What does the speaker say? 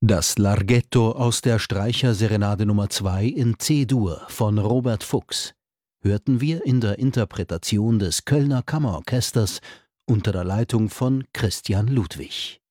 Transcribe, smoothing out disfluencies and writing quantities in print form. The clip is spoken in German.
Das Larghetto aus der Streicher-Serenade Nummer 2 in C-Dur von Robert Fuchs hörten wir in der Interpretation des Kölner Kammerorchesters unter der Leitung von Christian Ludwig.